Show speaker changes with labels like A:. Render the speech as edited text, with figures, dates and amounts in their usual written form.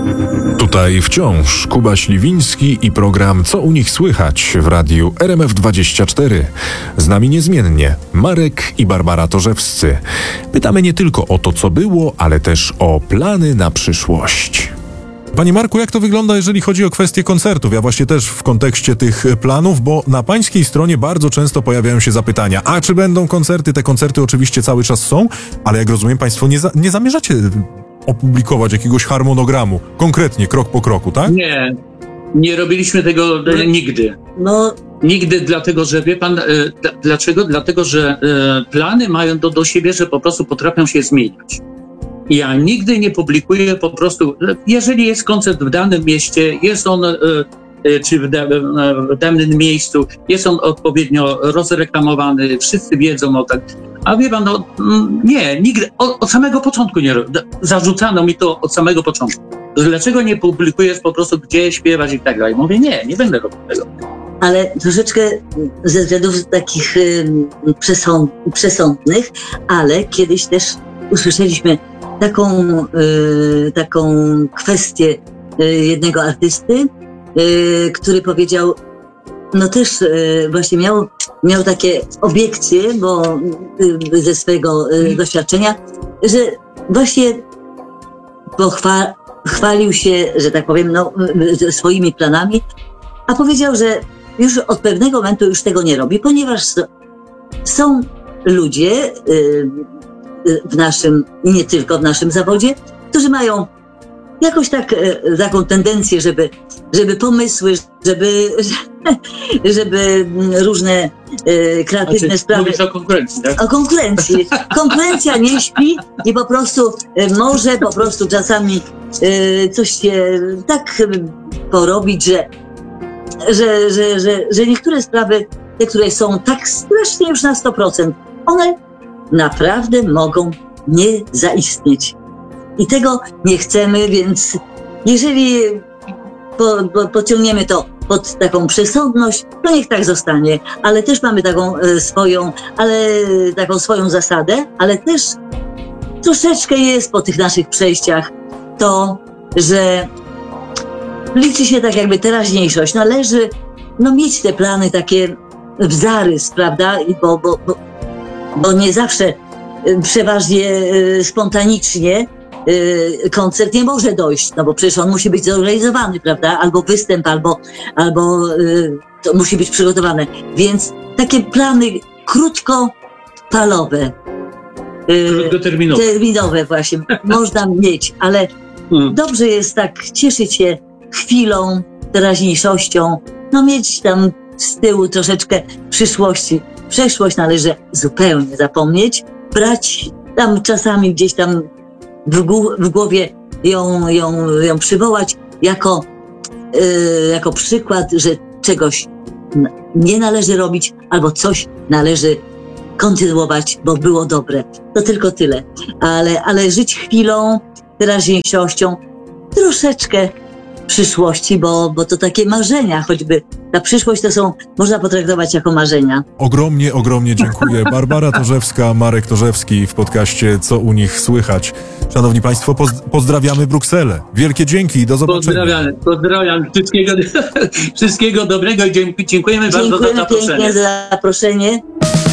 A: Tutaj wciąż Kuba Śliwiński i program Co u nich słychać w radiu RMF24. Z nami niezmiennie Marek i Barbara Torzewscy. Pytamy nie tylko o to, co było, ale też o plany na przyszłość.
B: Panie Marku, jak to wygląda, jeżeli chodzi o kwestie koncertów? Ja właśnie też w kontekście tych planów, bo na pańskiej stronie bardzo często pojawiają się zapytania, a czy będą koncerty? Te koncerty oczywiście cały czas są, ale jak rozumiem, państwo nie zamierzacie opublikować jakiegoś harmonogramu, konkretnie, krok po kroku, tak?
C: Nie robiliśmy tego nigdy. Nigdy, dlatego że, wie pan, dlaczego? Dlatego, że plany mają do siebie, że po prostu potrafią się zmieniać. Ja nigdy nie publikuję po prostu, jeżeli jest koncert w danym mieście, jest on, czy w danym miejscu, jest on odpowiednio rozreklamowany, wszyscy wiedzą o tak. A wie pan, nigdy, od samego początku nie robię. Zarzucano mi to od samego początku. Dlaczego nie publikujesz po prostu, gdzie śpiewać i tak dalej? Mówię, nie będę robił tego.
D: Ale troszeczkę ze względów takich przesądnych, ale kiedyś też usłyszeliśmy taką kwestię jednego artysty, który powiedział, też właśnie miał takie obiekcje, bo ze swojego doświadczenia, że właśnie chwalił się, że tak powiem, swoimi planami, a powiedział, że już od pewnego momentu już tego nie robi, ponieważ są ludzie w naszym, i nie tylko w naszym zawodzie, którzy mają jakoś taką tendencję, żeby pomysły, żeby różne kreatywne sprawy...
C: Mówisz o konkurencji, tak?
D: O konkurencji. Konkurencja nie śpi i po prostu może czasami coś się tak porobić, że niektóre sprawy, te, które są tak strasznie już na 100%, one naprawdę mogą nie zaistnieć. I tego nie chcemy, więc jeżeli pociągniemy to pod taką przesądność, to niech tak zostanie. Ale też mamy taką swoją zasadę, ale też troszeczkę jest po tych naszych przejściach to, że liczy się tak jakby teraźniejszość. Należy mieć te plany takie w zarys, prawda? Bo nie zawsze, przeważnie spontanicznie koncert nie może dojść, bo przecież on musi być zorganizowany, prawda? Albo występ, albo to musi być przygotowane. Więc takie plany krótkofalowe, terminowe właśnie, można mieć, ale dobrze jest tak cieszyć się chwilą, teraźniejszością, mieć tam z tyłu troszeczkę przyszłości. Przeszłość należy zupełnie zapomnieć, brać tam czasami gdzieś tam w głowie ją przywołać jako przykład, że czegoś nie należy robić albo coś należy kontynuować, bo było dobre. To tylko tyle. Ale żyć chwilą, teraźniejszością, troszeczkę przyszłości, bo to takie marzenia, choćby ta przyszłość można potraktować jako marzenia.
B: Ogromnie dziękuję. Barbara Torzewska, Marek Torzewski w podcaście Co u nich słychać. Szanowni Państwo, pozdrawiamy Brukselę. Wielkie dzięki i do zobaczenia.
C: Pozdrawiam. Wszystkiego dobrego i dziękujemy bardzo za zaproszenie.
D: Dziękujemy pięknie za zaproszenie.